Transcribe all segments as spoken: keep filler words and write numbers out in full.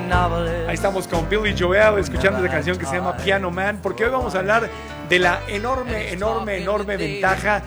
Ahí estamos con Billy Joel escuchando esta canción que se llama Piano Man, porque hoy vamos a hablar de la enorme, enorme, enorme ventaja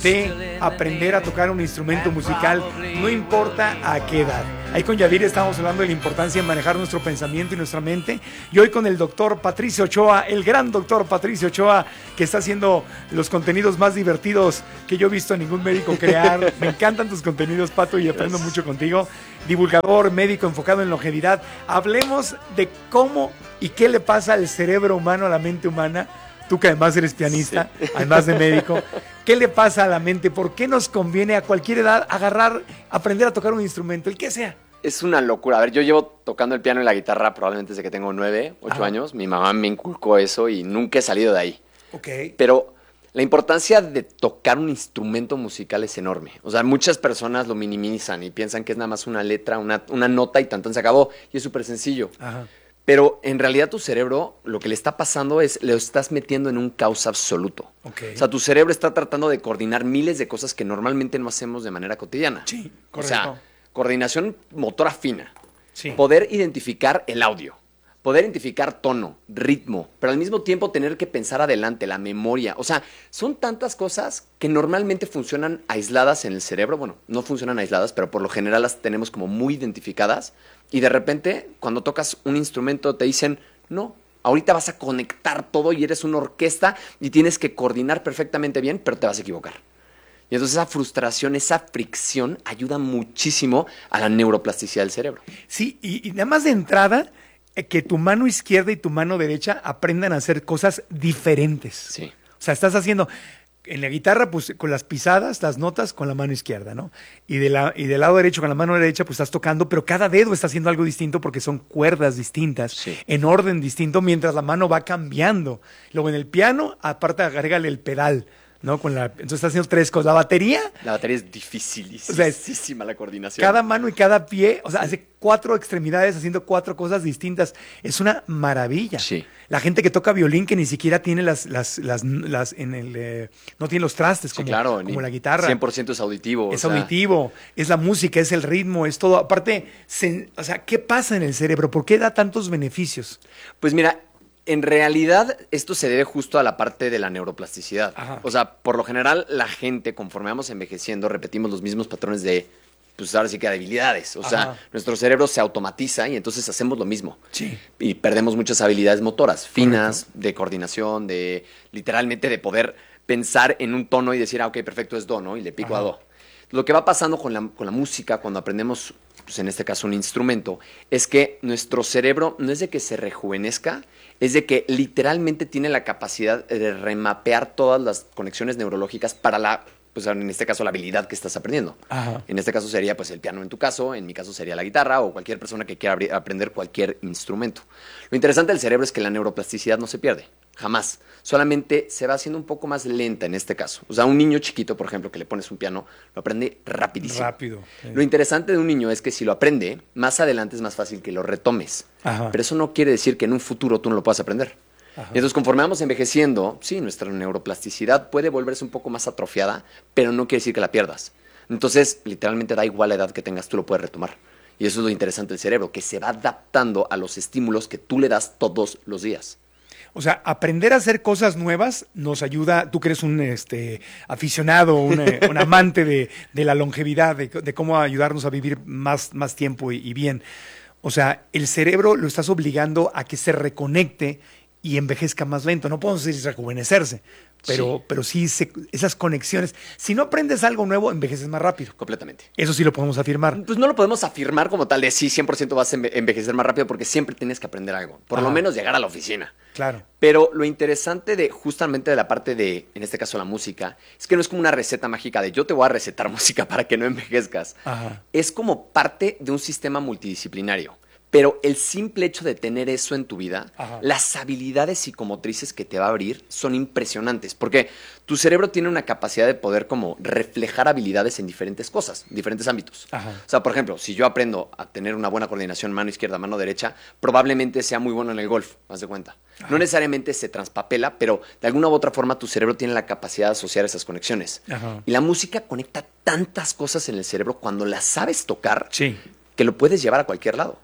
de aprender a tocar un instrumento musical, no importa a qué edad. Ahí con Yadira estamos hablando de la importancia de manejar nuestro pensamiento y nuestra mente, y hoy con el doctor Patricio Ochoa, el gran doctor Patricio Ochoa, que está haciendo los contenidos más divertidos que yo he visto a ningún médico crear. Me encantan tus contenidos, Pato, y aprendo Gracias. mucho contigo. Divulgador, médico enfocado en longevidad. Hablemos de cómo y qué le pasa al cerebro humano, a la mente humana. Tú que además eres pianista, sí. además de médico, ¿qué le pasa a la mente? ¿Por qué nos conviene a cualquier edad agarrar, aprender a tocar un instrumento, el que sea? Es una locura. A ver, yo llevo tocando el piano y la guitarra probablemente desde que tengo nueve, ocho Ajá. años. Mi mamá me inculcó eso y nunca he salido de ahí. Ok. Pero la importancia de tocar un instrumento musical es enorme. O sea, muchas personas lo minimizan y piensan que es nada más una letra, una, una nota y tanto se acabó. Y es súper sencillo. Ajá. Pero en realidad tu cerebro, lo que le está pasando es, lo estás metiendo en un caos absoluto. Okay. O sea, tu cerebro está tratando de coordinar miles de cosas que normalmente no hacemos de manera cotidiana. Sí, correcto. O sea, coordinación motora fina. Sí. Poder identificar el audio. Poder identificar tono, ritmo, pero al mismo tiempo tener que pensar adelante, la memoria. O sea, son tantas cosas que normalmente funcionan aisladas en el cerebro. Bueno, no funcionan aisladas, pero por lo general las tenemos como muy identificadas. Y de repente, cuando tocas un instrumento, te dicen, no, ahorita vas a conectar todo y eres una orquesta y tienes que coordinar perfectamente bien, pero te vas a equivocar. Y entonces esa frustración, esa fricción ayuda muchísimo a la neuroplasticidad del cerebro. Sí, y, y nada más de entrada, que tu mano izquierda y tu mano derecha aprendan a hacer cosas diferentes. Sí. O sea, estás haciendo en la guitarra, pues con las pisadas, las notas con la mano izquierda, ¿no? Y, de la, y del lado derecho con la mano derecha, pues estás tocando, pero cada dedo está haciendo algo distinto porque son cuerdas distintas, sí. en orden distinto, mientras la mano va cambiando. Luego en el piano, aparte agrégale el pedal, ¿no? Con la, entonces estás haciendo tres cosas. La batería. La batería es dificilísima, o sea, es, la coordinación. Cada mano y cada pie, o sea, sí. hace cuatro extremidades haciendo cuatro cosas distintas. Es una maravilla. Sí. La gente que toca violín que ni siquiera tiene las, las, las, las en el, eh, no tiene los trastes como, sí, claro, como la guitarra. cien por ciento es auditivo. Es o sea. auditivo, es la música, es el ritmo, es todo. Aparte, se, o sea, ¿qué pasa en el cerebro? ¿Por qué da tantos beneficios? Pues mira, en realidad, esto se debe justo a la parte de la neuroplasticidad. Ajá. O sea, por lo general, la gente, conforme vamos envejeciendo, repetimos los mismos patrones de, pues ahora sí que debilidades. O Ajá. sea, nuestro cerebro se automatiza y entonces hacemos lo mismo. Sí. Y perdemos muchas habilidades motoras, finas, Correcto. de coordinación, de literalmente de poder pensar en un tono y decir, ah, ok, perfecto, es do, ¿no? Y le pico Ajá. a do. Lo que va pasando con la, con la música, cuando aprendemos, pues en este caso un instrumento, es que nuestro cerebro no es de que se rejuvenezca, es de que literalmente tiene la capacidad de remapear todas las conexiones neurológicas para la, pues en este caso la habilidad que estás aprendiendo. Ajá. En este caso sería pues el piano en tu caso, en mi caso sería la guitarra o cualquier persona que quiera abrir, aprender cualquier instrumento. Lo interesante del cerebro es que la neuroplasticidad no se pierde, jamás. Solamente se va haciendo un poco más lenta en este caso. O sea, un niño chiquito, por ejemplo, que le pones un piano, lo aprende rapidísimo. Rápido. Sí. Lo interesante de un niño es que si lo aprende, más adelante es más fácil que lo retomes. Ajá. Pero eso no quiere decir que en un futuro tú no lo puedas aprender. Ajá. Y entonces, conforme vamos envejeciendo, sí, nuestra neuroplasticidad puede volverse un poco más atrofiada, pero no quiere decir que la pierdas. Entonces, literalmente da igual la edad que tengas, tú lo puedes retomar. Y eso es lo interesante del cerebro, que se va adaptando a los estímulos que tú le das todos los días. O sea, aprender a hacer cosas nuevas nos ayuda, tú que eres un este, aficionado, un, eh, un amante de, de la longevidad, de, de cómo ayudarnos a vivir más, más tiempo y, y bien. O sea, el cerebro lo estás obligando a que se reconecte y envejezca más lento. No podemos decir rejuvenecerse, pero sí, pero sí se, esas conexiones. Si no aprendes algo nuevo, envejeces más rápido. Completamente. Eso sí lo podemos afirmar. Pues no lo podemos afirmar como tal de sí, cien por ciento vas a envejecer más rápido porque siempre tienes que aprender algo. Por Ajá. lo menos llegar a la oficina. Claro. Pero lo interesante de justamente de la parte de, en este caso la música, es que no es como una receta mágica de yo te voy a recetar música para que no envejezcas. Ajá. Es como parte de un sistema multidisciplinario. Pero el simple hecho de tener eso en tu vida, Ajá. las habilidades psicomotrices que te va a abrir son impresionantes. Porque tu cerebro tiene una capacidad de poder como reflejar habilidades en diferentes cosas, en diferentes ámbitos. Ajá. O sea, por ejemplo, si yo aprendo a tener una buena coordinación mano izquierda, mano derecha, probablemente sea muy bueno en el golf, haz de cuenta. Ajá. No necesariamente se transpapela, pero de alguna u otra forma tu cerebro tiene la capacidad de asociar esas conexiones. Ajá. Y la música conecta tantas cosas en el cerebro cuando las sabes tocar sí. que lo puedes llevar a cualquier lado.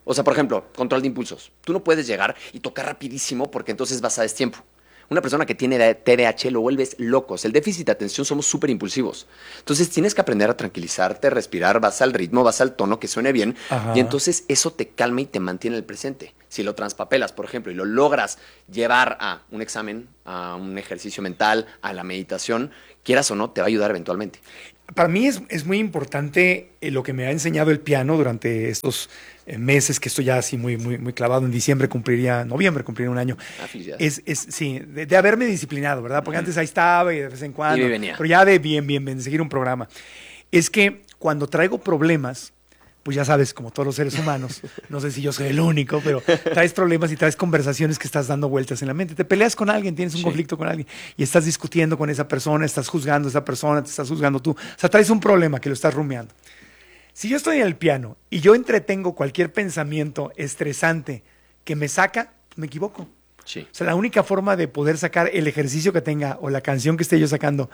O sea, por ejemplo, control de impulsos. Tú no puedes llegar y tocar rapidísimo porque entonces vas a destiempo. Una persona que tiene T D A H lo vuelves locos. El déficit de atención somos súper impulsivos. Entonces tienes que aprender a tranquilizarte, respirar, vas al ritmo, vas al tono que suene bien. Ajá. Y entonces eso te calma y te mantiene en el presente. Si lo transpapelas, por ejemplo, y lo logras llevar a un examen, a un ejercicio mental, a la meditación, quieras o no, te va a ayudar eventualmente. Para mí es, es muy importante eh, lo que me ha enseñado el piano durante estos eh, meses, que estoy ya así muy, muy, muy clavado. En diciembre cumpliría, noviembre cumpliría un año. Ah, es, es, sí, de, de haberme disciplinado, ¿verdad? Porque uh-huh. antes ahí estaba y de vez en cuando. Y venía. Pero ya de bien, bien, bien, de seguir un programa. Es que cuando traigo problemas, pues ya sabes, como todos los seres humanos, no sé si yo soy el único, pero traes problemas y traes conversaciones que estás dando vueltas en la mente. Te peleas con alguien, tienes un sí. conflicto con alguien y estás discutiendo con esa persona, estás juzgando a esa persona, te estás juzgando tú. O sea, traes un problema que lo estás rumiando. Si yo estoy en el piano y yo entretengo cualquier pensamiento estresante que me saca, me equivoco. Sí. O sea, la única forma de poder sacar el ejercicio que tenga o la canción que esté yo sacando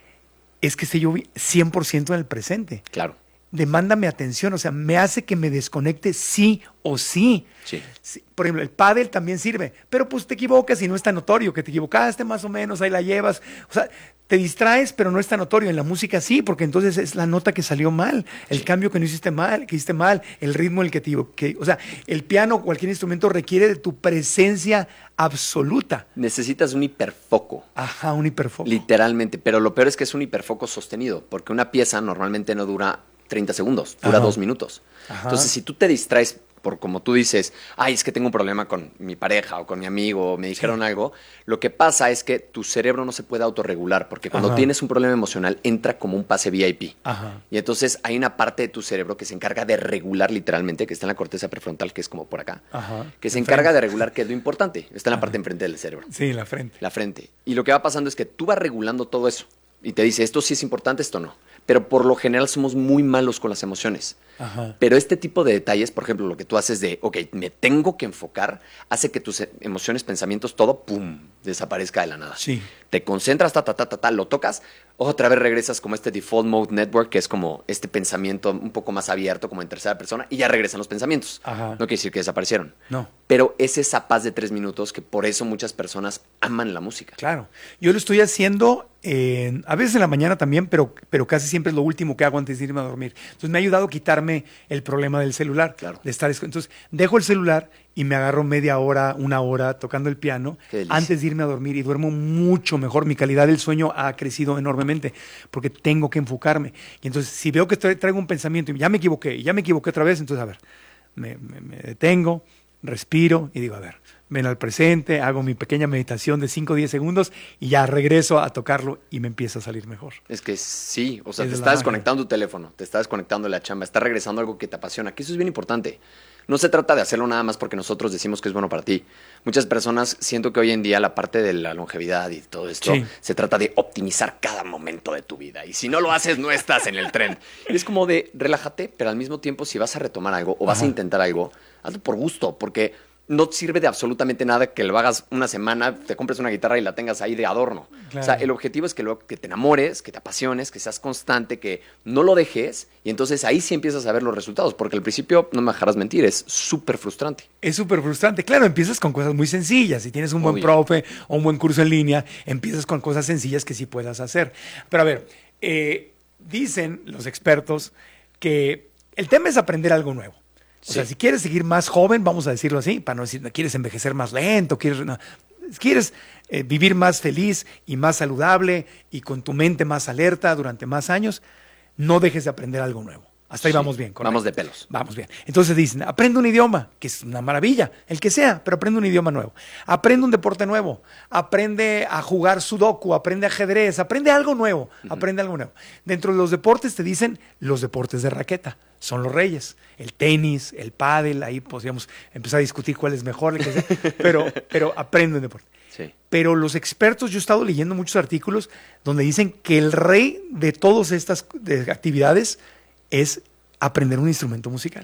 es que esté yo cien por ciento en el presente. Claro. Demándame atención, o sea, me hace que me desconecte sí o sí. Sí. sí. Por ejemplo, el pádel también sirve, pero pues te equivocas y no es tan notorio, que te equivocaste más o menos, ahí la llevas. O sea, te distraes, pero no es tan notorio. En la música sí, porque entonces es la nota que salió mal, el sí. cambio que no hiciste mal, que hiciste mal, el ritmo el que te que, o sea, el piano o cualquier instrumento requiere de tu presencia absoluta. Necesitas un hiperfoco. Ajá, un hiperfoco. Literalmente, pero lo peor es que es un hiperfoco sostenido, porque una pieza normalmente no dura treinta segundos, dura Ajá. dos minutos. Ajá. Entonces, si tú te distraes por como tú dices, ay, es que tengo un problema con mi pareja o con mi amigo, o me dijeron sí. algo, lo que pasa es que tu cerebro no se puede autorregular, porque cuando Ajá. tienes un problema emocional, entra como un pase V I P. Ajá. Y entonces hay una parte de tu cerebro que se encarga de regular literalmente, que está en la corteza prefrontal, que es como por acá, Ajá. que se encarga de regular qué es lo importante. Está en la Ajá. parte enfrente del cerebro. Sí, en la frente. La frente. Y lo que va pasando es que tú vas regulando todo eso. Y te dice, esto sí es importante, esto no. Pero por lo general somos muy malos con las emociones. Ajá. Pero este tipo de detalles, por ejemplo, lo que tú haces de, ok, me tengo que enfocar, hace que tus emociones, pensamientos, todo, pum, desaparezca de la nada. Sí. Te concentras, ta, ta, ta, ta, ta, lo tocas, otra vez regresas como este default mode network, que es como este pensamiento un poco más abierto, como en tercera persona, y ya regresan los pensamientos. Ajá. No quiere decir que desaparecieron. No. Pero es esa paz de tres minutos que por eso muchas personas aman la música. Claro. Yo lo estoy haciendo, eh, a veces en la mañana también, pero, pero casi siempre es lo último que hago antes de irme a dormir. Entonces me ha ayudado a quitarme el problema del celular. Claro. De estar, entonces dejo el celular y me agarro media hora, una hora tocando el piano antes de irme a dormir y duermo mucho mejor. Mi calidad del sueño ha crecido enormemente porque tengo que enfocarme. Y entonces si veo que traigo un pensamiento y ya me equivoqué, y ya me equivoqué otra vez, entonces a ver, me, me, me detengo, respiro y digo, a ver, ven al presente, hago mi pequeña meditación de cinco o diez segundos y ya regreso a tocarlo y me empieza a salir mejor. Es que sí, o sea, Es te de está la desconectando tu teléfono, te está desconectando la chamba, está regresando algo que te apasiona, que eso es bien importante. No se trata de hacerlo nada más porque nosotros decimos que es bueno para ti. Muchas personas, siento que hoy en día la parte de la longevidad y todo esto, sí. se trata de optimizar cada momento de tu vida. Y si no lo haces, no estás en el tren. Y es como de, relájate, pero al mismo tiempo, si vas a retomar algo o vas Ajá. a intentar algo, hazlo por gusto, porque no sirve de absolutamente nada que lo hagas una semana, te compres una guitarra y la tengas ahí de adorno. Claro. O sea, el objetivo es que, lo, que te enamores, que te apasiones, que seas constante, que no lo dejes y entonces ahí sí empiezas a ver los resultados, porque al principio, no me dejarás mentir, es súper frustrante. Es súper frustrante. Claro, empiezas con cosas muy sencillas. Si tienes un buen Obvio. profe o un buen curso en línea, empiezas con cosas sencillas que sí puedas hacer. Pero a ver, eh, dicen los expertos que el tema es aprender algo nuevo. O Sí. sea, si quieres seguir más joven, vamos a decirlo así, para no decir, no quieres envejecer más lento, quieres, no, quieres eh, vivir más feliz y más saludable y con tu mente más alerta durante más años, no dejes de aprender algo nuevo. Hasta ahí Sí. vamos bien. Vamos de pelos. Vamos bien. Entonces dicen, aprende un idioma, que es una maravilla, el que sea, pero aprende un idioma nuevo. Aprende un deporte nuevo. Aprende a jugar sudoku, aprende ajedrez, aprende algo nuevo, uh-huh. aprende algo nuevo. Dentro de los deportes te dicen los deportes de raqueta, son los reyes. El tenis, el pádel, ahí podríamos empezar a discutir cuál es mejor, el que sea, pero, pero aprende un deporte. Sí. Pero los expertos, yo he estado leyendo muchos artículos donde dicen que el rey de todas estas de actividades es aprender un instrumento musical.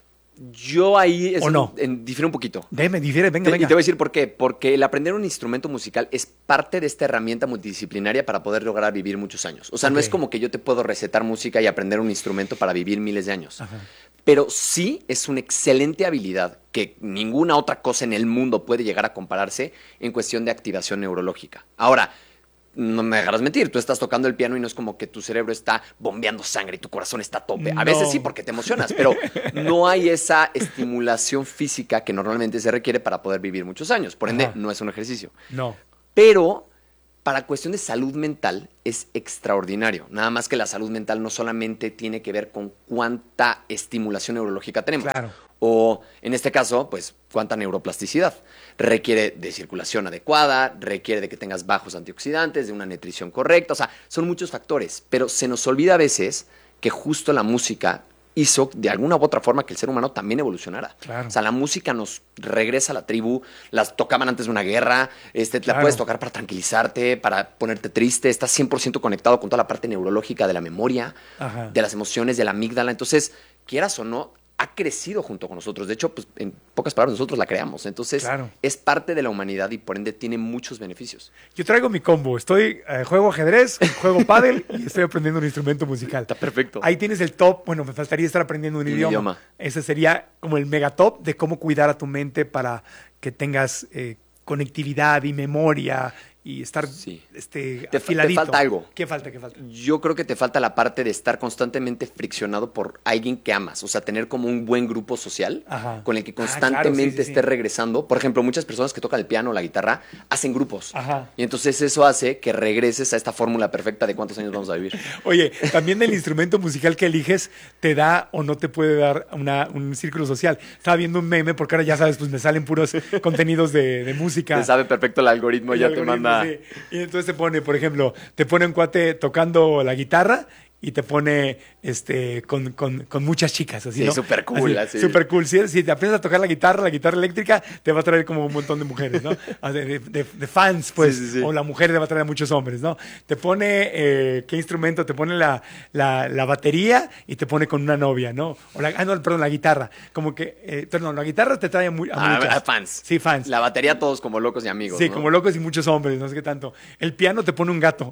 Yo ahí es ¿O no? en, en, difiere un poquito. Deme, difiere, venga, te, venga. Y te voy a decir por qué. Porque el aprender un instrumento musical es parte de esta herramienta multidisciplinaria para poder lograr vivir muchos años. O sea, okay. no es como que yo te puedo recetar música y aprender un instrumento para vivir miles de años. Ajá. Pero sí es una excelente habilidad que ninguna otra cosa en el mundo puede llegar a compararse en cuestión de activación neurológica. Ahora, no me dejarás mentir, tú estás tocando el piano y no es como que tu cerebro está bombeando sangre y tu corazón está a tope. No. A veces sí porque te emocionas, pero no hay esa estimulación física que normalmente se requiere para poder vivir muchos años. Por ende, Ajá. no es un ejercicio. No. Pero para cuestión de salud mental es extraordinario. Nada más que la salud mental no solamente tiene que ver con cuánta estimulación neurológica tenemos. Claro. O, en este caso, pues, cuánta neuroplasticidad. Requiere de circulación adecuada, requiere de que tengas bajos antioxidantes, de una nutrición correcta. O sea, son muchos factores. Pero se nos olvida a veces que justo la música hizo de alguna u otra forma que el ser humano también evolucionara. Claro. O sea, la música nos regresa a la tribu, las tocaban antes de una guerra, este, Claro. la puedes tocar para tranquilizarte, para ponerte triste, estás cien por ciento conectado con toda la parte neurológica de la memoria, Ajá. de las emociones, de la amígdala. Entonces, quieras o no, ha crecido junto con nosotros. De hecho, pues, en pocas palabras, nosotros la creamos. Entonces, Claro. es parte de la humanidad y por ende tiene muchos beneficios. Yo traigo mi combo. Estoy, eh, juego ajedrez, juego pádel y estoy aprendiendo un instrumento musical. Está perfecto. Ahí tienes el top. Bueno, me faltaría estar aprendiendo un, Un idioma. idioma. Ese sería como el megatop de cómo cuidar a tu mente para que tengas eh, conectividad y memoria y estar Sí. este, Te fa- te afiladito. falta algo. ¿Qué falta? ¿Qué falta? Yo creo que te falta la parte de estar constantemente friccionado por alguien que amas. O sea, tener como un buen grupo social Ajá. con el que Ah, claro, constantemente sí, sí, sí. estés regresando. Por ejemplo, muchas personas que tocan el piano o la guitarra hacen grupos. Ajá. Y entonces eso hace que regreses a esta fórmula perfecta de cuántos años vamos a vivir. Oye, también el instrumento musical que eliges te da o no te puede dar una, un círculo social. Estaba viendo un meme porque ahora ya sabes, pues me salen puros contenidos de, de música. Te sabe perfecto el algoritmo, El ya te algoritmo, manda... sí. Y entonces te pone, por ejemplo, te pone un cuate tocando la guitarra y te pone este con, con, con muchas chicas. Así, Sí, ¿no? súper cool, así. Súper cool. Si, si te aprendes a tocar la guitarra, la guitarra eléctrica, te va a traer como un montón de mujeres, ¿no? De, de- de- de fans, pues. Sí, sí, sí. O la mujer te va a traer a muchos hombres, ¿no? Te pone, eh, ¿qué instrumento? Te pone la, la, la batería y te pone con una novia, ¿no? O la, ah, no, perdón, la guitarra. Como que, eh, perdón, la guitarra te trae a, mu- a Ah, muchas. a fans. Sí, fans. La batería todos como locos y amigos, Sí, ¿no? como locos y muchos hombres, no sé qué tanto. El piano te pone un gato.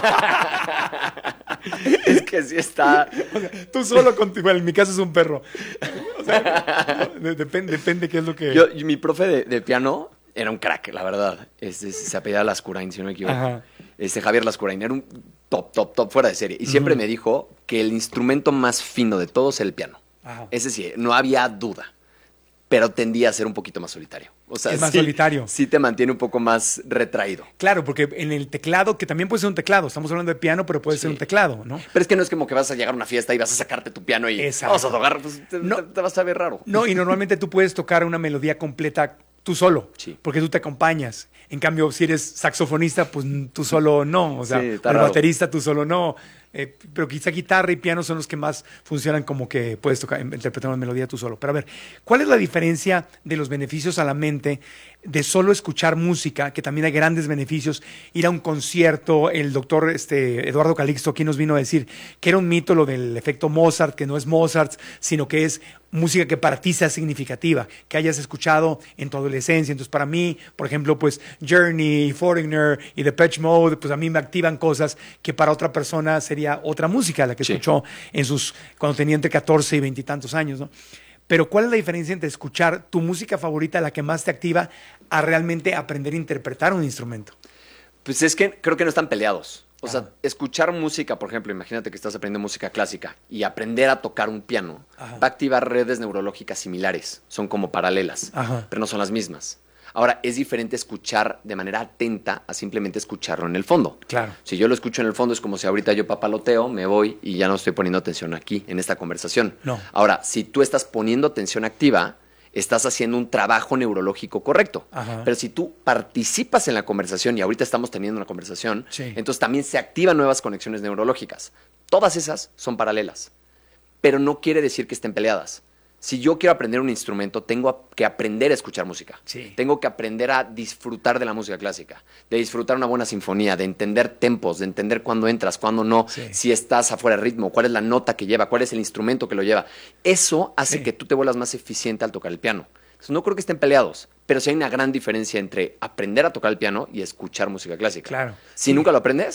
Es que sí está... O sea, tú solo contigo, bueno, en mi caso es un perro. O sea, de- depende, depende qué es lo que... Yo, y mi profe de, de piano era un crack, la verdad. Este, se apellidaba Lascurain, si no me equivoco. Ajá. Este, Javier Lascurain era un top, top, top, fuera de serie. Y siempre me dijo que el instrumento más fino de todos era el piano. Ajá. Ese sí, no había duda. Pero tendía a ser un poquito más solitario. O sea, Es más sí- solitario. Sí te mantiene un poco más retraído. Claro, porque en el teclado, que también puede ser un teclado, estamos hablando de piano, pero puede ser Sí. un teclado, ¿no? Pero es que no es como que vas a llegar a una fiesta y vas a sacarte tu piano y Exacto. vamos a tocar, pues te, No. te- te vas a ver raro. No, y normalmente tú puedes tocar una melodía completa tú solo, Sí. porque tú te acompañas. En cambio, si eres saxofonista, pues tú solo no. O sea, Sí, está o el raro. baterista, tú solo no. Eh, pero quizá guitarra y piano son los que más funcionan como que puedes tocar, interpretar una melodía tú solo. Pero a ver, ¿cuál es la diferencia de los beneficios a la mente de solo escuchar música, que también hay grandes beneficios, ir a un concierto? El doctor este, Eduardo Calixto aquí nos vino a decir que era un mito lo del efecto Mozart, que no es Mozart, sino que es música que para ti sea significativa, que hayas escuchado en tu adolescencia. Entonces, para mí, por ejemplo, pues Journey, Foreigner y Depeche Mode, pues a mí me activan cosas que para otra persona sería otra música, la que Sí. escuchó en sus, cuando tenía entre catorce y veinte y tantos años, ¿no? Pero ¿cuál es la diferencia entre escuchar tu música favorita, la que más te activa, a realmente aprender a interpretar un instrumento? Pues es que creo que no están peleados. O Ajá. sea, escuchar música, por ejemplo, imagínate que estás aprendiendo música clásica y aprender a tocar un piano Ajá. va a activar redes neurológicas similares, son como paralelas, Ajá. pero no son las mismas. Ahora, es diferente escuchar de manera atenta a simplemente escucharlo en el fondo. Claro. Si yo lo escucho en el fondo es como si ahorita yo papaloteo, me voy y ya no estoy poniendo atención aquí, en esta conversación. No. Ahora, si tú estás poniendo atención activa, estás haciendo un trabajo neurológico correcto. Ajá. Pero si tú participas en la conversación, y ahorita estamos teniendo una conversación, Sí. entonces también se activan nuevas conexiones neurológicas. Todas esas son paralelas, pero no quiere decir que estén peleadas. Si yo quiero aprender un instrumento, tengo que aprender a escuchar música. Sí. Tengo que aprender a disfrutar de la música clásica, de disfrutar una buena sinfonía, de entender tempos, de entender cuándo entras, cuándo no, Sí. si estás afuera de ritmo, cuál es la nota que lleva, cuál es el instrumento que lo lleva. Eso hace Sí. que tú te vuelvas más eficiente al tocar el piano. Entonces, no creo que estén peleados, pero sí hay una gran diferencia entre aprender a tocar el piano y escuchar música clásica. Claro. Si Sí. nunca lo aprendes,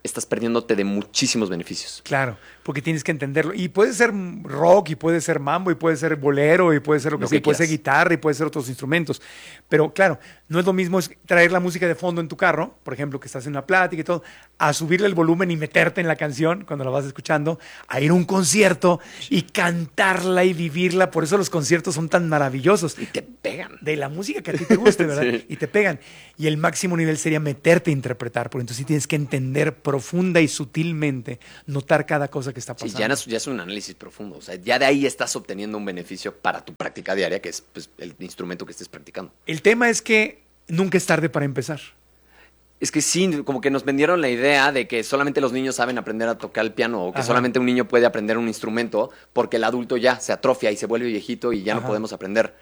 estás perdiéndote de muchísimos beneficios. Claro, porque tienes que entenderlo. Y puede ser rock, y puede ser mambo, y puede ser bolero, y puede ser lo que Lo sea, que y puede ser quieras. guitarra, y puede ser otros instrumentos. Pero claro, no es lo mismo es traer la música de fondo en tu carro, por ejemplo, que estás en una plática y todo, a subirle el volumen y meterte en la canción cuando la vas escuchando, a ir a un concierto y cantarla y vivirla. Por eso los conciertos son tan maravillosos. Y te pegan. De la música que a ti te guste, ¿verdad? Sí. Y te pegan. Y el máximo nivel sería meterte a interpretar, porque entonces sí tienes que entender profunda y sutilmente, notar cada cosa que está Sí, pasando. ya, no es, ya es un análisis profundo. O sea, ya de ahí estás obteniendo un beneficio para tu práctica diaria, que es pues, el instrumento que estés practicando. El tema es que nunca es tarde para empezar. Es que sí, como que nos vendieron la idea de que solamente los niños saben aprender a tocar el piano o que Ajá. solamente un niño puede aprender un instrumento porque el adulto ya se atrofia y se vuelve viejito y ya Ajá. no podemos aprender.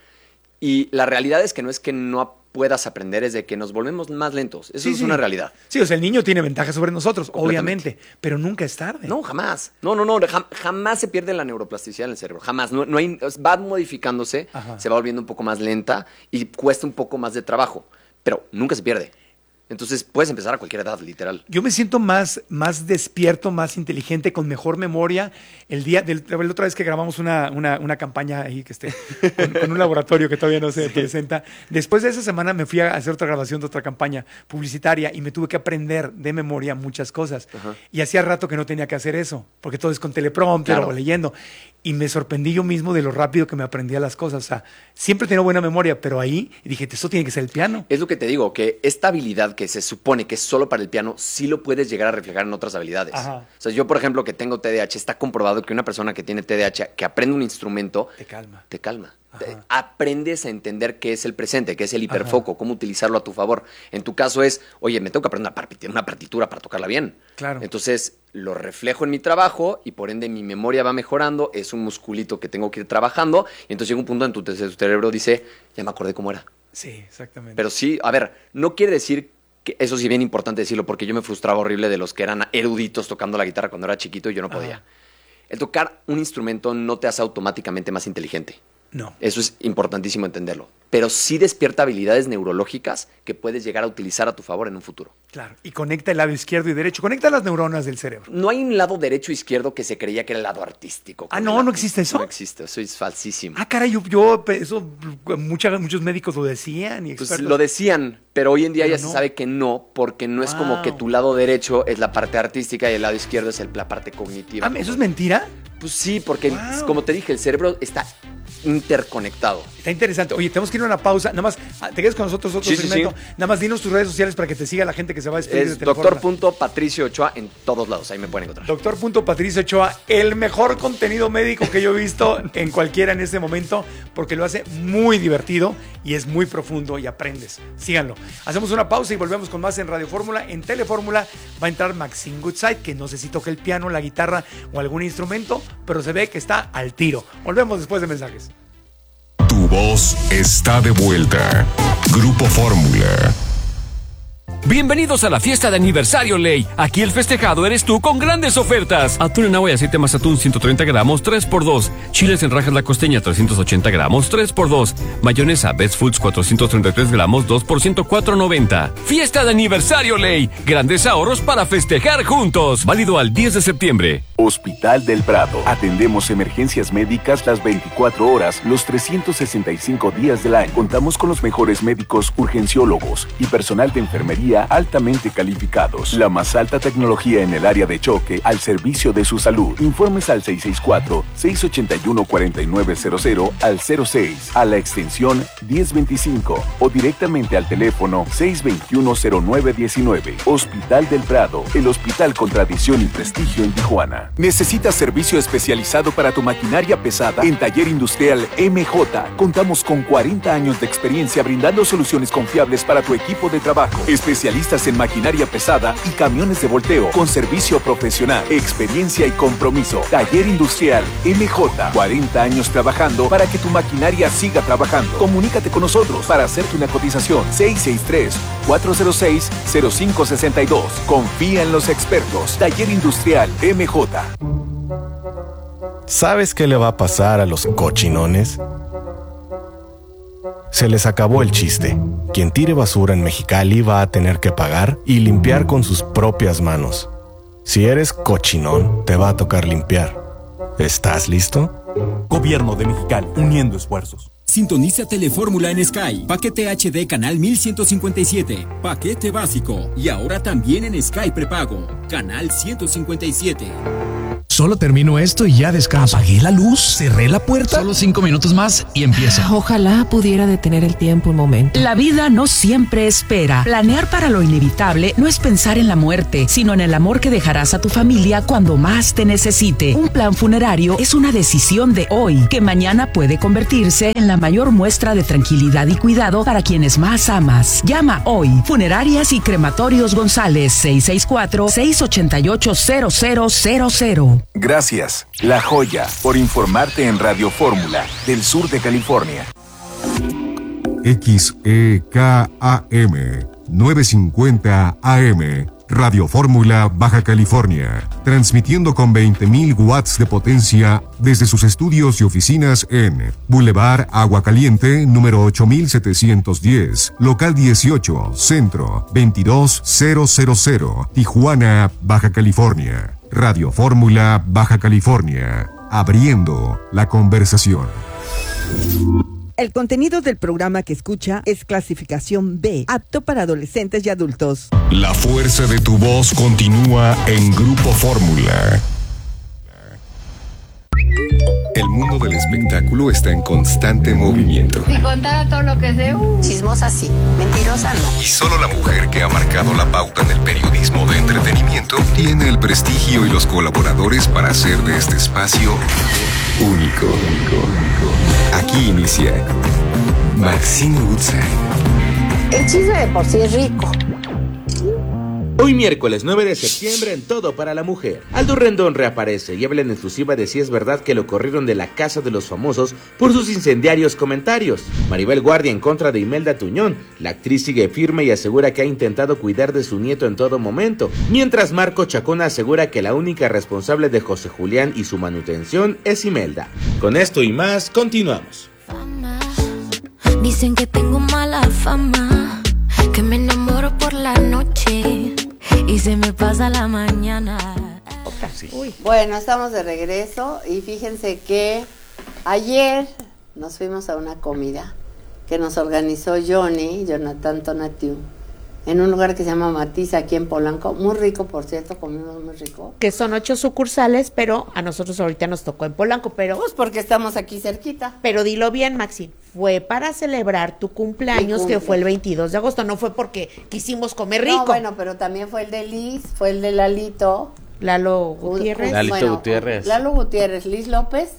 Y la realidad es que no es que no puedas aprender, es de que nos volvemos más lentos. Eso Sí, es sí. una realidad. Sí, o sea, el niño tiene ventaja sobre nosotros, Completamente. obviamente, pero nunca es tarde. No, jamás. No, no, no. jam- jamás se pierde la neuroplasticidad en el cerebro. Jamás. No, no hay, va modificándose, Ajá. se va volviendo un poco más lenta y cuesta un poco más de trabajo. Pero nunca se pierde. Entonces puedes empezar a cualquier edad, literal. Yo me siento más, más despierto, más inteligente, con mejor memoria. El día del, la otra vez que grabamos una, una, una campaña ahí que esté con, con un laboratorio que todavía no se presenta. Después de esa semana me fui a hacer otra grabación de otra campaña publicitaria y me tuve que aprender de memoria muchas cosas. Ajá. Y hacía rato que no tenía que hacer eso, porque todo es con teleprompter Claro. o leyendo. Y me sorprendí yo mismo de lo rápido que me aprendía las cosas. O sea, siempre tenía buena memoria, pero ahí dije, esto tiene que ser el piano. Es lo que te digo, que esta habilidad que se supone que es solo para el piano, sí lo puedes llegar a reflejar en otras habilidades. Ajá. O sea, yo, por ejemplo, que tengo T D A H, está comprobado que una persona que tiene T D A H, que aprende un instrumento, Te calma. te calma. Ajá. Te- aprendes a entender qué es el presente, qué es el hiperfoco, cómo utilizarlo a tu favor. En tu caso es, oye, me tengo que aprender una partitura, una partitura para tocarla bien. Claro. Entonces, lo reflejo en mi trabajo y por ende mi memoria va mejorando, es un musculito que tengo que ir trabajando y entonces llega un punto en tu, tu cerebro dice, ya me acordé cómo era. Sí, exactamente. Pero sí, a ver, no quiere decir que eso sí es bien importante decirlo porque yo me frustraba horrible de los que eran eruditos tocando la guitarra cuando era chiquito y yo no podía. Ajá. El tocar un instrumento no te hace automáticamente más inteligente. No. Eso es importantísimo entenderlo. Pero sí despierta habilidades neurológicas que puedes llegar a utilizar a tu favor en un futuro. Claro, y conecta el lado izquierdo y derecho, conecta las neuronas del cerebro. No hay un lado derecho o izquierdo que se creía que era el lado artístico. Ah, con no, el ¿no lápiz. existe eso? No existe, eso es falsísimo. Ah, caray, yo, yo eso, mucha- muchos médicos lo decían y Pues expertos. lo decían, pero hoy en día Pero ya no. se sabe que no, porque no es como Wow. que tu lado derecho es la parte artística y el lado izquierdo es el- la parte cognitiva. Ah, ¿eso es mentira? Pues sí, porque Wow. como te dije, el cerebro está interconectado. Está interesante. Oye, tenemos que ir a una pausa. Nada más, ah, te quedas con nosotros otro Sí, sí, segmento. sí. Nada más dinos tus redes sociales para que te siga la gente que se va a despedir de Es Telefórmula. doctor Patricio Ochoa en todos lados, ahí me pueden encontrar. Doctor Patricio Ochoa, el mejor contenido médico que yo he visto en cualquiera en este momento, porque lo hace muy divertido y es muy profundo y aprendes. Síganlo. Hacemos una pausa y volvemos con más en Radio Fórmula. En Telefórmula va a entrar Maxine Goodside, que no sé si toca el piano, la guitarra o algún instrumento, pero se ve que está al tiro. Volvemos después de mensajes. Tu voz está de vuelta. Grupo Fórmula. Bienvenidos a la fiesta de aniversario Ley. Aquí el festejado eres tú con grandes ofertas. Atún en agua y aceite más atún ciento treinta gramos, tres por dos. Chiles en rajas la costeña trescientos ochenta gramos, tres por dos. Mayonesa Best Foods cuatrocientos treinta y tres gramos, dos por ciento cuatro noventa. Fiesta de aniversario Ley. Grandes ahorros para festejar juntos. Válido al diez de septiembre. Hospital del Prado. Atendemos emergencias médicas las veinticuatro horas, los trescientos sesenta y cinco días del año. Contamos con los mejores médicos urgenciólogos y personal de enfermería altamente calificados. La más alta tecnología en el área de choque al servicio de su salud. Informes al seis seis cuatro, seis ocho uno, cuatro nueve cero cero al cero seis, a la extensión diez veinticinco o directamente al teléfono seis dos uno, cero nueve uno nueve. Hospital del Prado, el hospital con tradición y prestigio en Tijuana. ¿Necesitas servicio especializado para tu maquinaria pesada? En Taller Industrial M J contamos con cuarenta años de experiencia brindando soluciones confiables para tu equipo de trabajo. Especialistas en maquinaria pesada y camiones de volteo con servicio profesional, experiencia y compromiso. Taller Industrial M J, cuarenta años trabajando para que tu maquinaria siga trabajando. Comunícate con nosotros para hacerte una cotización. seis seis tres, cuatro cero seis, cero cinco seis dos. Confía en los expertos. Taller Industrial M J. ¿Sabes qué le va a pasar a los cochinones? Se les acabó el chiste. Quien tire basura en Mexicali va a tener que pagar y limpiar con sus propias manos. Si eres cochinón, te va a tocar limpiar. ¿Estás listo? Gobierno de Mexicali, uniendo esfuerzos. Sintoniza Telefórmula en Sky. Paquete H D canal mil ciento cincuenta y siete. Paquete básico. Y ahora también en Sky prepago. Canal ciento cincuenta y siete. Solo termino esto y ya descanso. Apagué la luz, cerré la puerta. Solo cinco minutos más y empieza. Ojalá pudiera detener el tiempo un momento. La vida no siempre espera. Planear para lo inevitable no es pensar en la muerte, sino en el amor que dejarás a tu familia cuando más te necesite. Un plan funerario es una decisión de hoy, que mañana puede convertirse en la mayor muestra de tranquilidad y cuidado para quienes más amas. Llama hoy. Funerarias y Crematorios González, seis seis cuatro, seis ocho ocho, cero cero cero cero. Gracias, La Joya, por informarte en Radio Fórmula, del sur de California. X E K A M novecientos cincuenta A M, Radio Fórmula, Baja California, transmitiendo con veinte mil watts de potencia desde sus estudios y oficinas en Boulevard Agua Caliente, número ocho mil setecientos diez, local dieciocho, Centro, veintidós mil, Tijuana, Baja California. Radio Fórmula, Baja California, abriendo la conversación. El contenido del programa que escucha es clasificación B, apto para adolescentes y adultos. La fuerza de tu voz continúa en Grupo Fórmula. El mundo del espectáculo está en constante movimiento. Si contara todo lo que sé, uh, chismosa sí, mentirosa no. Y solo la mujer que ha marcado la pauta en el periodismo de entretenimiento tiene el prestigio y los colaboradores para hacer de este espacio único. Aquí inicia Maxine Woodside. El chisme de por sí es rico. Hoy miércoles nueve de septiembre en Todo para la Mujer, Aldo Rendón reaparece y habla en exclusiva de si es verdad que lo corrieron de la casa de los famosos por sus incendiarios comentarios. Maribel Guardia en contra de Imelda Tuñón. La actriz sigue firme y asegura que ha intentado cuidar de su nieto en todo momento, mientras Marco Chacón asegura que la única responsable de José Julián y su manutención es Imelda. Con esto y más, continuamos. Fama. Dicen que tengo mala fama, que me enamoro por la noche y se me pasa la mañana. Sí. Uy. Bueno, estamos de regreso y fíjense que ayer nos fuimos a una comida que nos organizó Johnny, Jonathan Tonatiu, en un lugar que se llama Matiz, aquí en Polanco. Muy rico, por cierto, comimos muy rico. Que son ocho sucursales, pero a nosotros ahorita nos tocó en Polanco, pero... Pues porque estamos aquí cerquita. Pero dilo bien, Maxi, fue para celebrar tu cumpleaños, cumple. Que fue el veintidós de agosto, no fue porque quisimos comer rico. No, bueno, pero también fue el de Liz, fue el de Lalito. Lalo Gutiérrez. Lalito bueno, Gutiérrez. Lalo Gutiérrez, Liz López.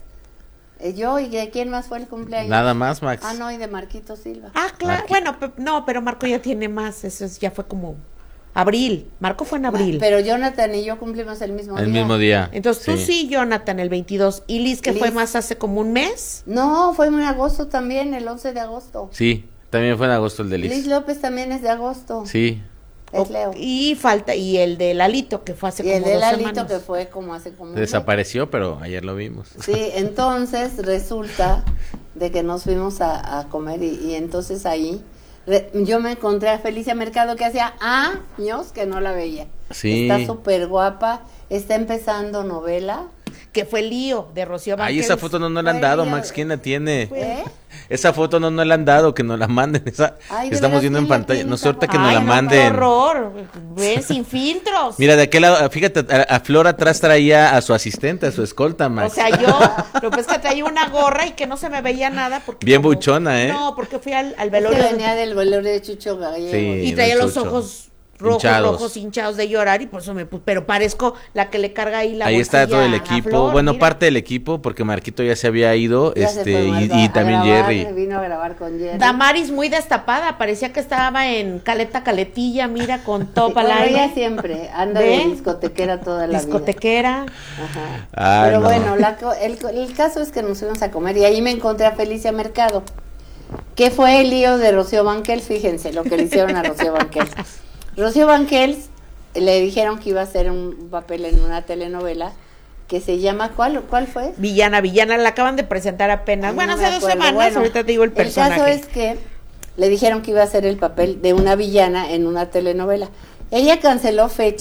Yo, ¿y de quién más fue el cumpleaños? Nada más, Max. Ah, no, y de Marquito Silva. Ah, claro, Marquito. Bueno, pe- no, pero Marco ya tiene más, eso es, ya fue como abril, Marco fue en abril. Pero Jonathan y yo cumplimos el mismo el día. El mismo día. Entonces sí. Tú sí, Jonathan, el veintidós, y Liz, que Liz. Fue más hace como un mes. No, fue en agosto también, el once de agosto. Sí, también fue en agosto el de Liz. Liz López también es de agosto. Sí. Es Leo. Y falta, y el de Lalito, que fue hace y como el de dos Lalito semanas. que fue como hace como desapareció, pero ayer lo vimos. Sí, entonces resulta de que nos fuimos a, a comer y, y entonces ahí re, yo me encontré a Felicia Mercado, que hacía años que no la veía. Sí. Está súper guapa, está empezando novela. Que fue Lío, de Rocío Banquels. Ay, esa foto no nos la han dado, Max, ¿quién la tiene? ¿Eh? Esa foto no nos la han dado, que nos la manden, esa Ay, estamos viendo en pantalla, no suelta que nos Ay, la no, manden. ¡Qué horror! Ven sin filtros. Mira, de aquel lado, fíjate, a, a Flor atrás traía a su asistente, a su escolta, Max. O sea, yo, lo que es que traía una gorra y que no se me veía nada. Porque bien como, buchona, ¿eh? No, porque fui al, al velorio. Es que venía del velorio de Chucho Gallego. Sí, y traía los Chucho. ojos rojos, hinchados. rojos, hinchados de llorar, y por eso me puse, pero parezco la que le carga ahí la ahí está todo el equipo, Flor, bueno, mira. parte del equipo, porque Marquito ya se había ido, Ya este, fue, y, a, y a también grabar, Jerry. Vino a grabar con Jerry. Damaris muy destapada, parecía que estaba en Caleta Caletilla, mira, con top al aire. aire. Siempre, anda ¿Ve? de discotequera toda la discotequera. vida. Discotequera. Ah, pero no. bueno, la, el, el caso es que nos fuimos a comer y ahí me encontré a Felicia Mercado, que fue el lío de Rocío Banquels, fíjense lo que le hicieron a Rocío Banquels. Rocío Banquels le dijeron que iba a hacer un papel en una telenovela que se llama, ¿cuál cuál fue? Villana, Villana, la acaban de presentar apenas. Ay, bueno, no hace dos acuerdo. semanas, bueno, ahorita te digo el personaje. El caso es que le dijeron que iba a hacer el papel de una villana en una telenovela. Ella canceló fechas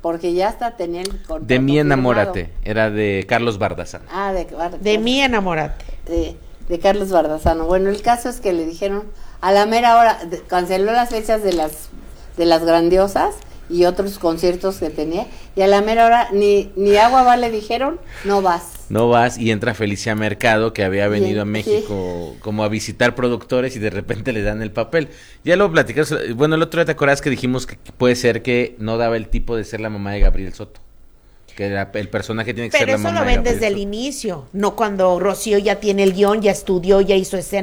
porque ya hasta tenía el contrato De mí firmado. enamórate, era de Carlos Bardazán. Ah, de, De mí enamórate. De, de Carlos Bardazano. Bueno, el caso es que le dijeron, a la mera hora, de- canceló las fechas de las de las grandiosas y otros conciertos que tenía, y a la mera hora ni, ni agua va le dijeron, no vas. No vas y entra Felicia Mercado, que había venido a Bien, México como a visitar productores y de repente le dan el papel. Ya lo platicamos, bueno, el otro día te acuerdas que dijimos que puede ser que no daba el tipo de ser la mamá de Gabriel Soto. Que era, el personaje tiene que Pero ser la eso mamá lo de ven Gabriel desde el Soto. inicio, no cuando Rocío ya tiene el guión, ya estudió, ya hizo escena.